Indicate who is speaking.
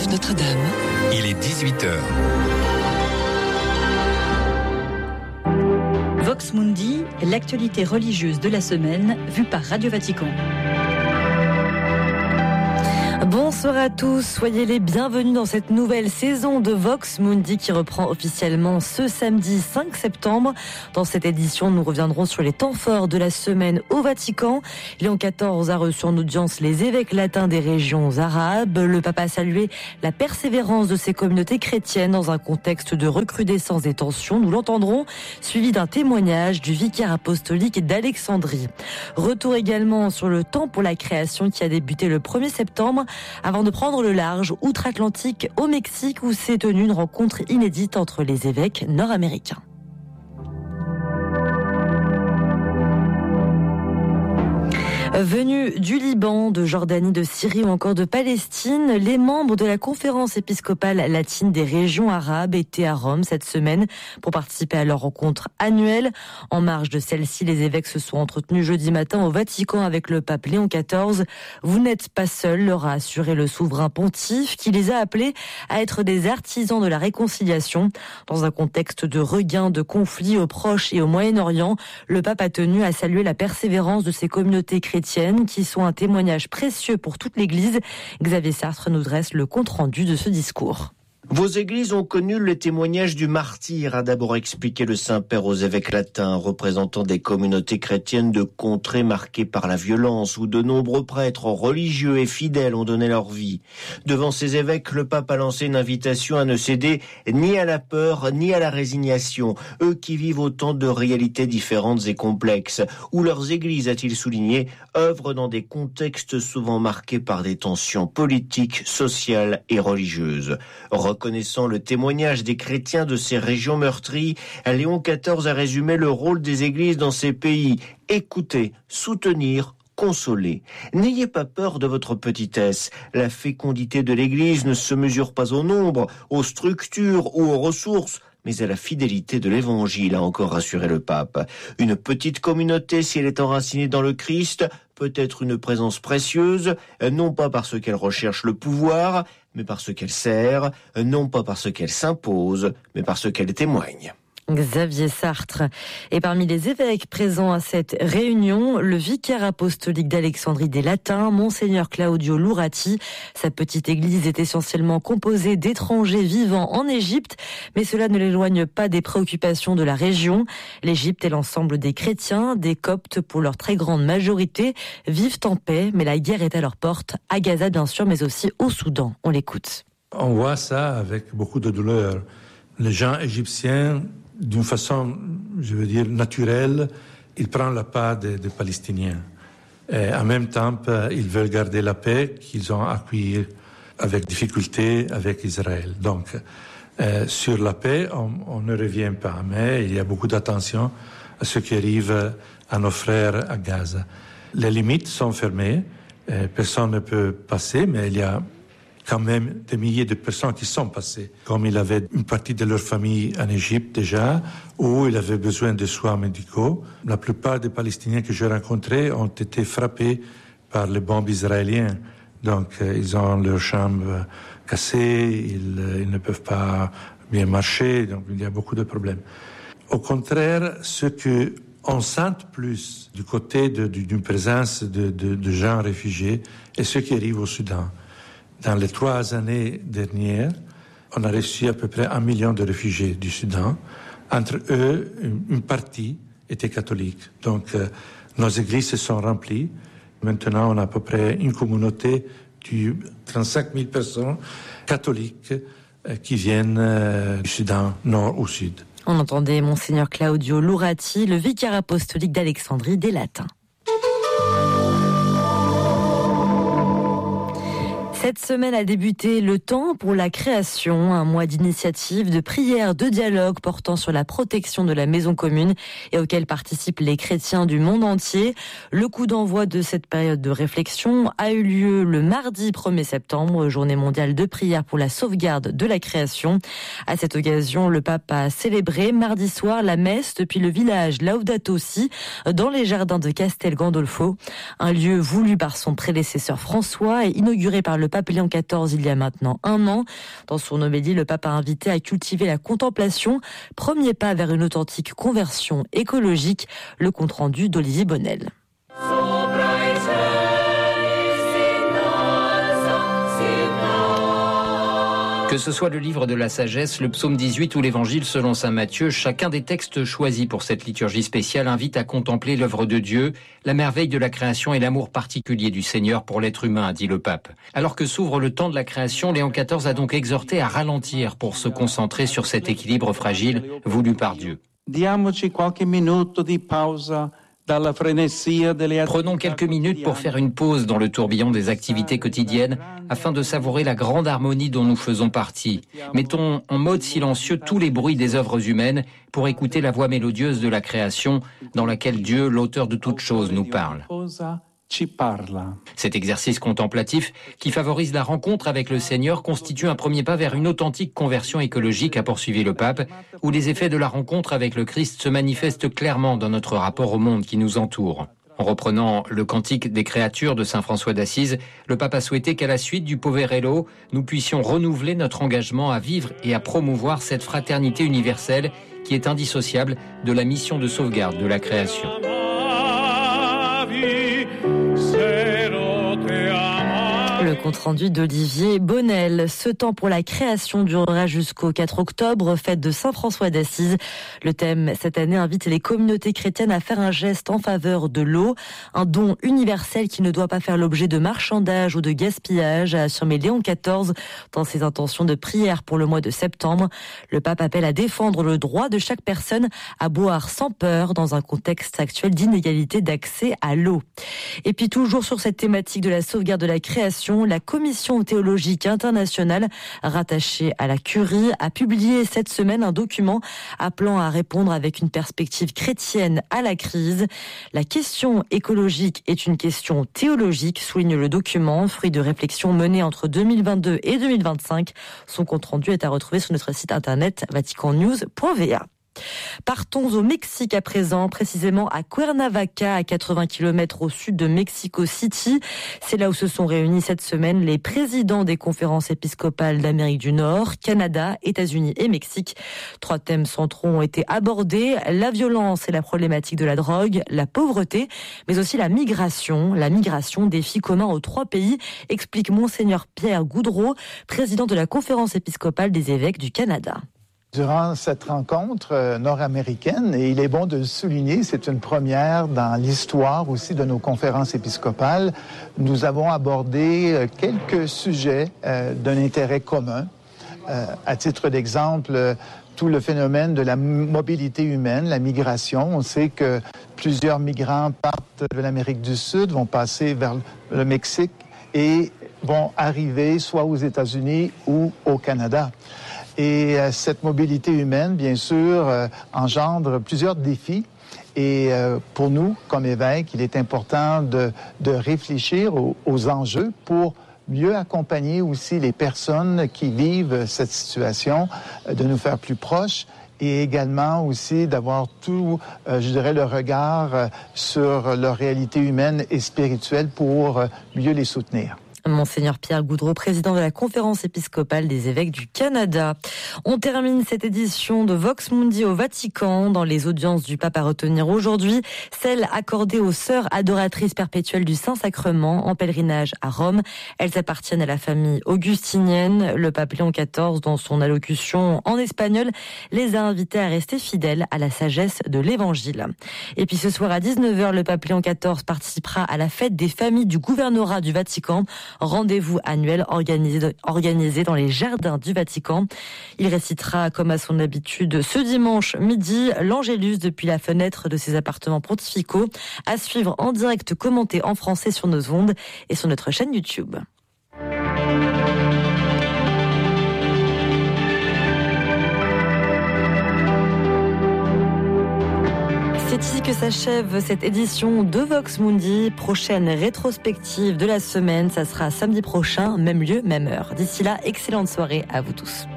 Speaker 1: Saint-Joseph Notre-Dame.
Speaker 2: Il est 18h.
Speaker 3: Vox Mundi, l'actualité religieuse de la semaine, vue par Radio Vatican.
Speaker 4: Bonsoir à tous, soyez les bienvenus dans cette nouvelle saison de Vox Mundi qui reprend officiellement ce samedi 5 septembre. Dans cette édition, nous reviendrons sur les temps forts de la semaine au Vatican. Léon XIV a reçu en audience les évêques latins des régions arabes. Le pape a salué la persévérance de ces communautés chrétiennes dans un contexte de recrudescence des tensions. Nous l'entendrons, suivi d'un témoignage du vicaire apostolique d'Alexandrie. Retour également sur le temps pour la création qui a débuté le 1er septembre. Avant de prendre le large outre-Atlantique au Mexique où s'est tenue une rencontre inédite entre les évêques nord-américains. Venus du Liban, de Jordanie, de Syrie ou encore de Palestine, les membres de la conférence épiscopale latine des régions arabes étaient à Rome cette semaine pour participer à leur rencontre annuelle. En marge de celle-ci, les évêques se sont entretenus jeudi matin au Vatican avec le pape Léon XIV. Vous n'êtes pas seuls, leur a assuré le souverain pontife qui les a appelés à être des artisans de la réconciliation. Dans un contexte de regain de conflits au Proche et au Moyen-Orient, le pape a tenu à saluer la persévérance de ces communautés chrétiennes qui sont un témoignage précieux pour toute l'Église. Xavier Sartre nous dresse le compte-rendu de ce discours.
Speaker 5: Vos églises ont connu les témoignages du martyr, a d'abord expliqué le Saint-Père aux évêques latins, représentant des communautés chrétiennes de contrées marquées par la violence, où de nombreux prêtres religieux et fidèles ont donné leur vie. Devant ces évêques, le pape a lancé une invitation à ne céder ni à la peur, ni à la résignation, eux qui vivent autant de réalités différentes et complexes, où leurs églises, a-t-il souligné, œuvrent dans des contextes souvent marqués par des tensions politiques, sociales et religieuses. Reconnaissant le témoignage des chrétiens de ces régions meurtries, Léon XIV a résumé le rôle des églises dans ces pays. Écouter, soutenir, consoler. N'ayez pas peur de votre petitesse. La fécondité de l'Église ne se mesure pas au nombre, aux structures ou aux ressources, mais à la fidélité de l'Évangile, a encore rassuré le pape. Une petite communauté, si elle est enracinée dans le Christ, peut être une présence précieuse, non pas parce qu'elle recherche le pouvoir, mais parce qu'elle sert, non pas parce qu'elle s'impose, mais parce qu'elle témoigne.
Speaker 4: Xavier Sartre. Et parmi les évêques présents à cette réunion, le vicaire apostolique d'Alexandrie des Latins, Monseigneur Claudio Lurati. Sa petite église est essentiellement composée d'étrangers vivant en Égypte, mais cela ne l'éloigne pas des préoccupations de la région. L'Égypte et l'ensemble des chrétiens, des Coptes pour leur très grande majorité, vivent en paix, mais la guerre est à leur porte, à Gaza bien sûr, mais aussi au Soudan. On l'écoute.
Speaker 6: On voit ça avec beaucoup de douleur. Les gens égyptiens, d'une façon, je veux dire, naturelle, ils prennent la part des Palestiniens. Et en même temps, ils veulent garder la paix qu'ils ont acquis avec difficulté avec Israël. Donc, sur la paix, on ne revient pas, mais il y a beaucoup d'attention à ce qui arrive à nos frères à Gaza. Les limites sont fermées, personne ne peut passer, mais il y a quand même des milliers de personnes qui sont passées. Comme il avait une partie de leur famille en Égypte déjà, où il avait besoin de soins médicaux. La plupart des Palestiniens que j'ai rencontrés ont été frappés par les bombes israéliennes. Donc, ils ont leurs jambes cassées, ils ne peuvent pas bien marcher, donc il y a beaucoup de problèmes. Au contraire, ce que on sent plus du côté d'une présence de gens réfugiés est ce qui arrive au Soudan. Dans les 3 années dernières, on a reçu à peu près 1 million de réfugiés du Soudan. Entre eux, une partie était catholique. Donc, nos églises se sont remplies. Maintenant, on a à peu près une communauté de 35 000 personnes catholiques qui viennent du Soudan, nord au sud.
Speaker 4: On entendait Monseigneur Claudio Lurati, le vicaire apostolique d'Alexandrie des Latins. Cette semaine a débuté le temps pour la création, un mois d'initiatives, de prières, de dialogue portant sur la protection de la maison commune et auquel participent les chrétiens du monde entier. Le coup d'envoi de cette période de réflexion a eu lieu le mardi 1er septembre, journée mondiale de prière pour la sauvegarde de la création. À cette occasion, le pape a célébré mardi soir la messe depuis le village Laudato Si dans les jardins de Castel Gandolfo, un lieu voulu par son prédécesseur François et inauguré par le pape Léon XIV il y a maintenant 1 an. Dans son homélie, le pape a invité à cultiver la contemplation, premier pas vers une authentique conversion écologique. Le compte-rendu d'Olivier Bonnel.
Speaker 1: Que ce soit le livre de la sagesse, le psaume 18 ou l'évangile selon saint Matthieu, chacun des textes choisis pour cette liturgie spéciale invite à contempler l'œuvre de Dieu, la merveille de la création et l'amour particulier du Seigneur pour l'être humain, a dit le pape. Alors que s'ouvre le temps de la création, Léon XIV a donc exhorté à ralentir pour se concentrer sur cet équilibre fragile voulu par Dieu.
Speaker 2: Diamoci qualche minuto di pausa.
Speaker 1: Prenons quelques minutes pour faire une pause dans le tourbillon des activités quotidiennes afin de savourer la grande harmonie dont nous faisons partie. Mettons en mode silencieux tous les bruits des œuvres humaines pour écouter la voix mélodieuse de la création dans laquelle Dieu, l'auteur de toutes choses, nous parle. Cet exercice contemplatif qui favorise la rencontre avec le Seigneur constitue un premier pas vers une authentique conversion écologique, a poursuivi le pape, où les effets de la rencontre avec le Christ se manifestent clairement dans notre rapport au monde qui nous entoure. En reprenant le cantique des créatures de saint François d'Assise, le pape a souhaité qu'à la suite du Poverello, nous puissions renouveler notre engagement à vivre et à promouvoir cette fraternité universelle qui est indissociable de la mission de sauvegarde de la création.
Speaker 4: Le compte-rendu d'Olivier Bonnel. Ce temps pour la création durera jusqu'au 4 octobre, fête de Saint François d'Assise. Le thème cette année invite les communautés chrétiennes à faire un geste en faveur de l'eau, un don universel qui ne doit pas faire l'objet de marchandage ou de gaspillage, a affirmé Léon XIV dans ses intentions de prière pour le mois de septembre. Le pape appelle à défendre le droit de chaque personne à boire sans peur dans un contexte actuel d'inégalité d'accès à l'eau. Et puis toujours sur cette thématique de la sauvegarde de la création, la Commission théologique internationale, rattachée à la Curie, a publié cette semaine un document appelant à répondre avec une perspective chrétienne à la crise. La question écologique est une question théologique, souligne le document, fruit de réflexions menées entre 2022 et 2025. Son compte-rendu est à retrouver sur notre site internet vaticannews.va. Partons au Mexique à présent, précisément à Cuernavaca, à 80 km au sud de Mexico City. C'est là où se sont réunis cette semaine les présidents des conférences épiscopales d'Amérique du Nord, Canada, États-Unis et Mexique. 3 thèmes centraux ont été abordés, la violence et la problématique de la drogue, la pauvreté, mais aussi la migration. La migration, défi commun aux 3 pays, explique Monseigneur Pierre Goudreau, président de la conférence épiscopale des évêques du Canada.
Speaker 7: Durant cette rencontre nord-américaine, et il est bon de le souligner, c'est une première dans l'histoire aussi de nos conférences épiscopales, nous avons abordé quelques sujets d'un intérêt commun. À titre d'exemple, tout le phénomène de la mobilité humaine, la migration. On sait que plusieurs migrants partent de l'Amérique du Sud, vont passer vers le Mexique et vont arriver soit aux États-Unis ou au Canada. Et cette mobilité humaine, bien sûr, engendre plusieurs défis. Et pour nous, comme évêques, il est important de réfléchir aux enjeux pour mieux accompagner aussi les personnes qui vivent cette situation, de nous faire plus proches et également aussi d'avoir tout, le regard sur leur réalité humaine et spirituelle pour mieux les soutenir.
Speaker 4: Monseigneur Pierre Goudreau, président de la conférence épiscopale des évêques du Canada. On termine cette édition de Vox Mundi au Vatican. Dans les audiences du pape à retenir aujourd'hui, celle accordée aux sœurs adoratrices perpétuelles du Saint-Sacrement en pèlerinage à Rome. Elles appartiennent à la famille augustinienne. Le pape Léon XIV, dans son allocution en espagnol, les a invités à rester fidèles à la sagesse de l'Évangile. Et puis ce soir à 19h, le pape Léon XIV participera à la fête des familles du gouvernorat du Vatican. Rendez-vous annuel organisé dans les jardins du Vatican. Il récitera, comme à son habitude, ce dimanche midi, l'Angélus depuis la fenêtre de ses appartements pontificaux, à suivre en direct commenté en français sur nos ondes et sur notre chaîne YouTube. C'est ici que s'achève cette édition de Vox Mundi. Prochaine rétrospective de la semaine, ça sera samedi prochain, même lieu, même heure. D'ici là, excellente soirée à vous tous.